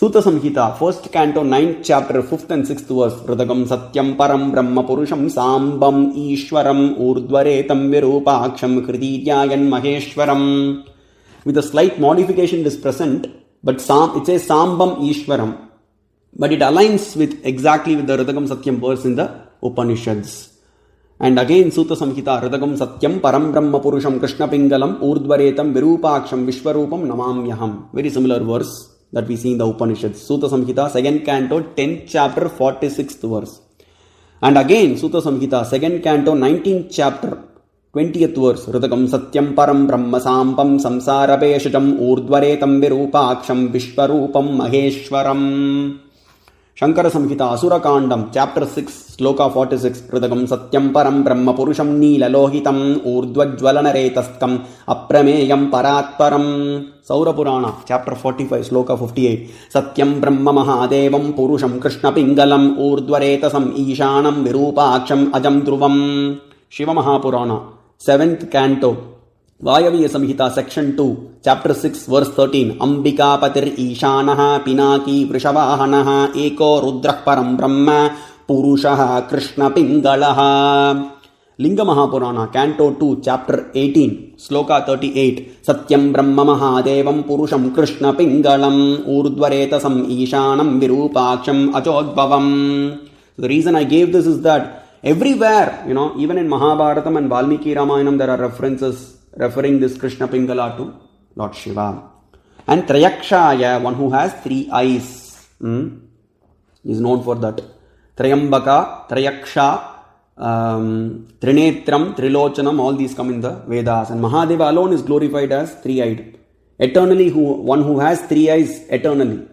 Sutta Samhita, first canto, 9th chapter, 5th and 6th verse. Hridagam Satyam Param Brahma Purusham Sambam Ishwaram Urdvaretam Virupaksham Hrididyayan Maheshwaram. With a slight modification it is present, but it says Sambam Ishwaram. But it aligns with exactly with the Hridagam Satyam verse in the Upanishads. And again Sutta Samhita, Hridagam Satyam Param Brahma Purusham Krishna Pingalam Urdvaretam Virupaksham Vishwarupam Namamyaham. Very similar verse that we see in the Upanishads. Sutta Samhita, 2nd canto, 10th chapter, 46th verse. And again, Sutta Samhita, 2nd canto, 19th chapter, 20th verse. Hridagam Satyam Param Brahma Sambam Samsara Peshajam Urdvaretam Virupaksham Vishwarupam Maheshwaram. Shankara Samhita, Asura Kandam, chapter 6, sloka 46. Hridagam Satyam Param Brahma Purusham Neela Lohitam Urdvajvalana Retastkam Aprameyam Paratparam. Saura Purana, chapter 45, sloka 58. Satyam Brahma Mahadevam Purusham Krishna Pingalam Urdvaretasam Ishanam Virupaksham Ajam Dhruvam. Shiva Mahapurana, 7th canto, Vayaviya Samhita, section 2, chapter 6, verse 13. Ambika Patir Ishanaha Pinaki Vrishavahanaha Eko Rudrak Param Brahma Purushaha Krishna Pingalaha. Linga Mahapurana, canto 2, chapter 18, sloka 38. Satyam Brahma Mahadevam Purusham Krishna Pingalam Urdvaretasam Ishanam Virupaksham Achodbhavam. The reason I gave this is that everywhere, even in Mahabharatam and Valmiki Ramayanam, there are references referring this Krishna Pingala to Lord Shiva. And Trayakshaya, one who has 3 eyes, is known for that. Trayambaka, Trayaksha, Trinetram, Trilochanam, all these come in the Vedas. And Mahadeva alone is glorified as 3-eyed. Eternally, one who has 3 eyes eternally.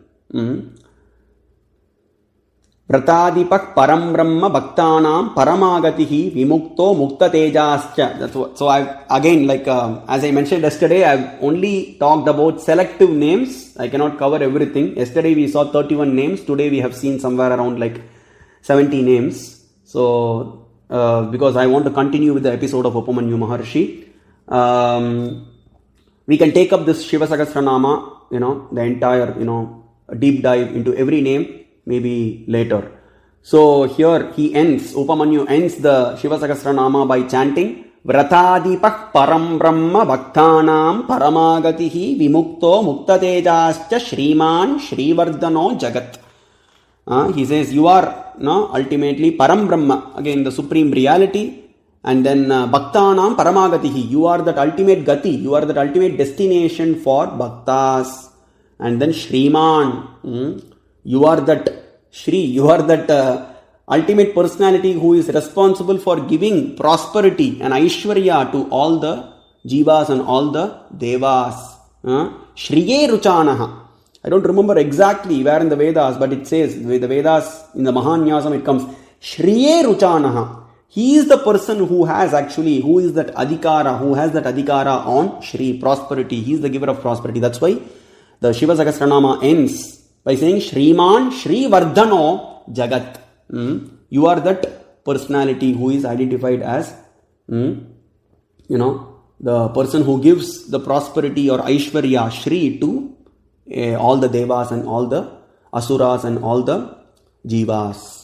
Pratadipak Param Brahma Bhaktanam Paramagatihi Vimukto Mukta Tejascha. So as I mentioned yesterday, I've only talked about selective names. I cannot cover everything. Yesterday we saw 31 names. Today we have seen somewhere around 70 names. So because I want to continue with the episode of Upamanyu Maharshi, we can take up this Shiva Sahasranama, the entire, deep dive into every name, maybe later. So here he ends, Upamanyu ends the Shiva Sahasranama by chanting Vratadipak Param Brahma Bhaktanam Paramagatihi Vimukto Muktatejascha Shriman Shrivardhano Jagat. He says you are ultimately Param Brahma, again the supreme reality, and then Bhaktanam Paramagatihi, you are that ultimate gati, you are that ultimate destination for bhaktas. And then Shriman, you are that Shri, you are that ultimate personality who is responsible for giving prosperity and Aishwarya to all the Jivas and all the Devas. Shriye Ruchanaha. I don't remember exactly where in the Vedas, but it says, the Vedas, in the Mahanyasam it comes, Shriye Ruchanaha. He is the person who has who is that Adhikara, who has that Adhikara on Shri, prosperity. He is the giver of prosperity. That's why the Shiva Sahasranama ends by saying Shriman Shri Vardhano Jagat. You are that personality who is identified as, the person who gives the prosperity or Aishwarya, Shri, to all the Devas and all the Asuras and all the Jivas.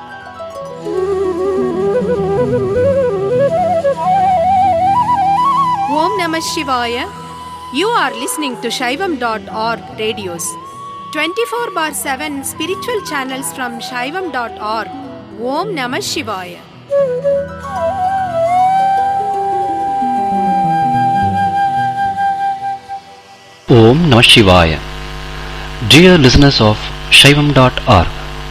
Om Namah Shivaya. You are listening to Shaivam.org radios. 24/7 spiritual channels from Shaivam.org. Om Namah Shivaya. Om Namah Shivaya. Dear listeners of Shaivam.org,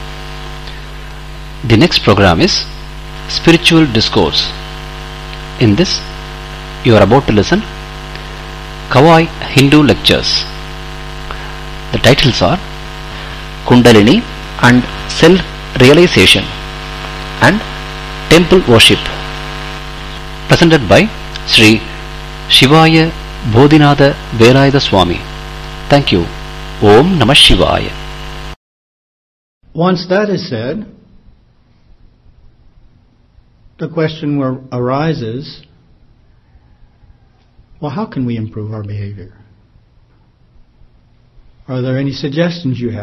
the next program is Spiritual Discourse. In this, you are about to listen Kawai Hindu Lectures. The titles are Kundalini and Self-Realization and Temple Worship, presented by Sri Shivaya Bodhinatha Velayatha Swami. Thank you. Om Namah Shivaya. Once that is said, the question arises, well, how can we improve our behavior? Are there any suggestions you have?